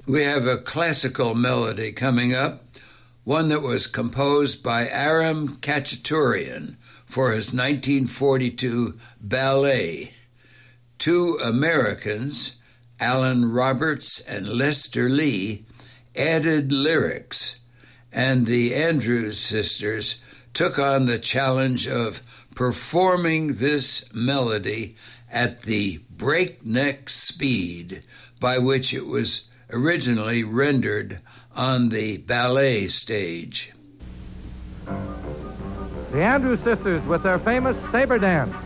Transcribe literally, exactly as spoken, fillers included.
We have a classical melody coming up, one that was composed by Aram Khachaturian for his nineteen forty-two ballet. Two Americans, Alan Roberts and Lester Lee, added lyrics, and the Andrews sisters took on the challenge of performing this melody at the breakneck speed by which it was originally rendered on the ballet stage. The Andrews sisters with their famous saber dance.